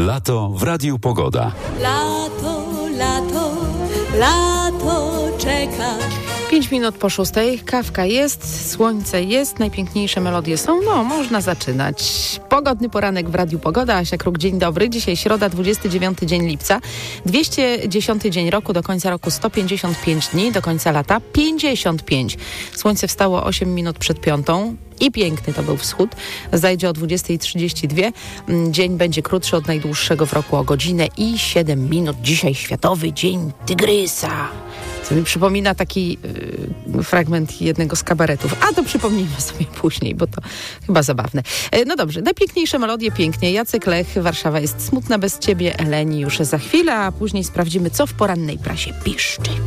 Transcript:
Lato w Radiu Pogoda. Lato, lato, lato czeka. 5 minut po 6. Kawka jest, słońce jest, najpiękniejsze melodie są. No, można zaczynać. Pogodny poranek w Radiu Pogoda. Asia Kruk, dzień dobry. Dzisiaj środa, 29 dzień lipca. 210 dzień roku, do końca roku 155 dni, do końca lata 55. Słońce wstało 8 minut przed 5. I piękny to był wschód. Zajdzie o 20:32. Dzień będzie krótszy od najdłuższego w roku o godzinę i 7 minut. Dzisiaj Światowy Dzień Tygrysa. Co mi przypomina taki fragment jednego z kabaretów. A to przypomnijmy sobie później, bo to chyba zabawne. No dobrze, najpiękniejsze melodie pięknie. Jacek Lech, Warszawa jest smutna bez ciebie. Eleni już za chwilę, a później sprawdzimy, co w porannej prasie piszczy.